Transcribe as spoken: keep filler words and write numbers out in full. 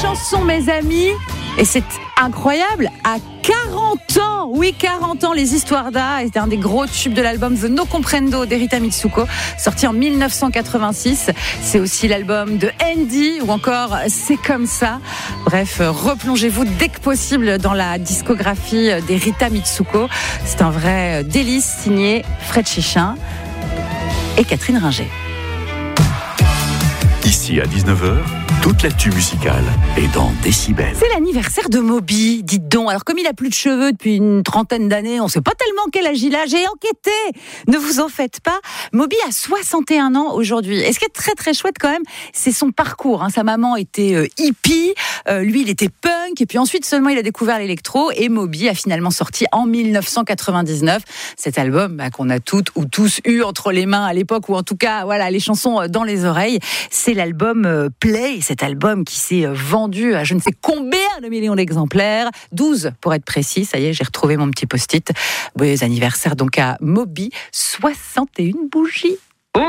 chansons, mes amis. Et c'est incroyable, à quarante ans, oui quarante ans, Les Histoires d'A était un des gros tubes de l'album The No Comprendo d'Erita Mitsuko, sorti en dix-neuf cent quatre-vingt-six. C'est aussi l'album de Andy ou encore C'est comme ça. Bref, replongez-vous dès que possible dans la discographie d'Erita Mitsuko. C'est un vrai délice, signé Fred Chichin et Catherine Ringer. Ici à dix-neuf heures, toute l'actu musicale est dans Décibel. C'est l'anniversaire de Moby, dites donc. Alors comme il a plus de cheveux depuis une trentaine d'années, on ne sait pas tellement quel âge il a. J'ai enquêté, ne vous en faites pas. Moby a soixante et un ans aujourd'hui. Et ce qui est très très chouette quand même, c'est son parcours. Hein. Sa maman était euh, hippie, euh, lui il était punk, et puis ensuite seulement il a découvert l'électro. Et Moby a finalement sorti en dix-neuf cent quatre-vingt-dix-neuf cet album bah, qu'on a toutes ou tous eu entre les mains à l'époque, ou en tout cas voilà les chansons dans les oreilles. C'est l'album euh, Play. Cet album qui s'est vendu à je ne sais combien de millions d'exemplaires, douze pour être précis, ça y est, j'ai retrouvé mon petit post-it. Bon anniversaire donc à Moby, soixante et une bougies.